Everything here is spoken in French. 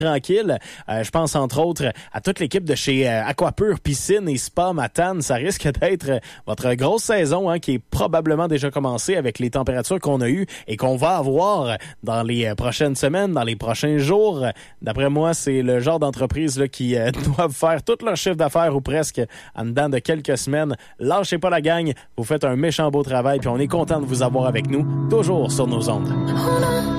tranquille. Je pense entre autres à toute l'équipe de chez Aquapure Piscine et Spa Matane. Ça risque d'être votre grosse saison qui est probablement déjà commencée avec les températures qu'on a eues et qu'on va avoir dans les prochaines semaines, dans les prochains jours. D'après moi, c'est le genre d'entreprise là, qui doivent faire tout leur chiffre d'affaires ou presque en dedans de quelques semaines. Lâchez pas la gang, vous faites un méchant beau travail puis on est content de vous avoir avec nous, toujours sur nos ondes.